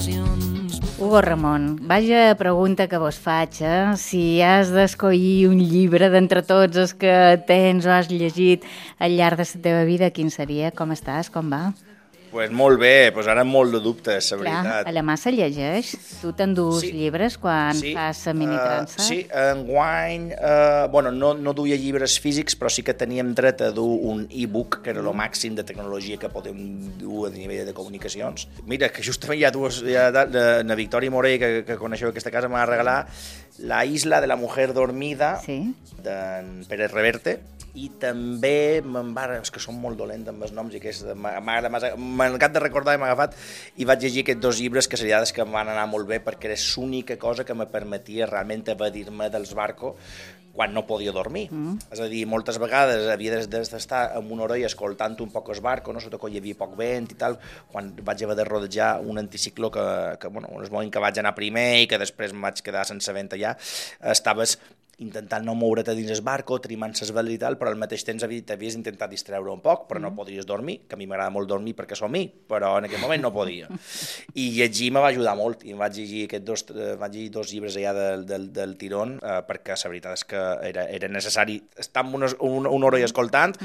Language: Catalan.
Hugo Ramon, vaja pregunta que vos faig, si has d'escollir un llibre d'entre tots els que tens o has llegit al llarg de la teva vida, quin seria? Com estàs? Com va? Pues molt bé, posarem molt de dubtes, la veritat. Clar, a la mà se llegeix. Tu t'endús llibres quan fas la minitrança? Sí, enguany, no duia llibres físics, però sí que teníem dret a dur un e-book, que era el màxim de tecnologia que podem dur a nivell de comunicacions. Mira, que justament na Victòria Morell, que coneixeu aquesta casa, m'ha regalat La isla de la mujer dormida, d'en Pérez Reverte, i també és que som molt dolents amb els noms i que m'encanta de recordar i m'ha agafat i vaig llegir aquests dos llibres que seria que em van anar molt bé perquè era l'única cosa que me permetia realment evadir-me dels barcos quan no podia dormir. És a dir, moltes vegades havia d'estar amb una orella escoltant un poc el barco, no? Sobretot quan hi havia poc vent i tal, quan vaig haver de rodejar un anticicló que en el moment que vaig anar primer i que després em vaig quedar sense vent allà, estaves intentant no moure't dins el barco, trimant les veles i tal, però al mateix temps t'havies intentat distreure un poc, però no podries dormir, que a mi m'agrada molt dormir perquè som mi, però en aquell moment no podia. I llegir me va ajudar molt, i vaig llegir dos llibres allà del tirón, perquè la veritat és que era necessari estar amb una hora escoltant